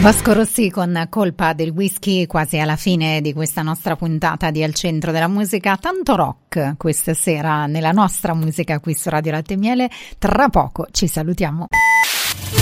Vasco Rossi con Colpa del whisky, quasi alla fine di questa nostra puntata di Al Centro della Musica. Tanto rock questa sera nella nostra musica qui su Radio Latte e Miele. Tra poco ci salutiamo.